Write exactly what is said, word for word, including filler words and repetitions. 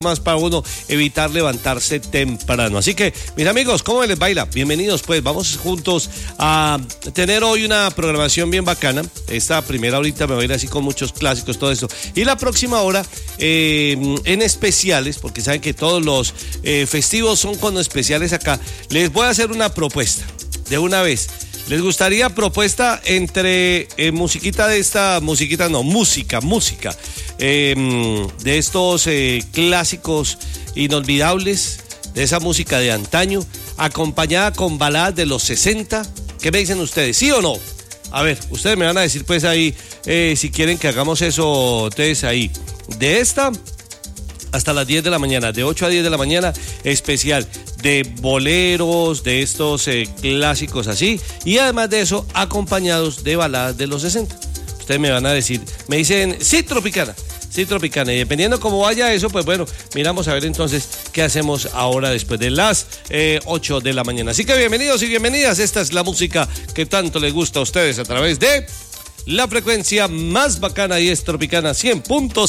más para uno evitar levantarse temprano. Así que, mis amigos, ¿cómo les baila? Bienvenidos, pues, vamos juntos a tener hoy una programación bien bacana. Esta primera horita me voy a ir así con muchos clásicos, todo eso. Y la próxima hora, eh, en especiales, porque saben que todos los eh, festivos son con especiales acá, les voy a hacer una propuesta, de una vez. ¿Les gustaría propuesta entre eh, musiquita de esta, musiquita no, música, música, eh, de estos eh, clásicos inolvidables, de esa música de antaño, acompañada con baladas de los sesenta? ¿Qué me dicen ustedes? ¿Sí o no? A ver, ustedes me van a decir pues ahí, eh, si quieren que hagamos eso, ustedes ahí, de esta hasta las diez de la mañana, de ocho a diez de la mañana, especial de boleros, de estos eh, clásicos así, y además de eso, acompañados de baladas de los sesenta. Ustedes me van a decir, me dicen, sí, Tropicana, sí, Tropicana, y dependiendo cómo vaya eso, pues bueno, miramos a ver entonces qué hacemos ahora después de las eh, ocho de la mañana. Así que bienvenidos y bienvenidas, esta es la música que tanto les gusta a ustedes a través de la frecuencia más bacana, y es Tropicana cien punto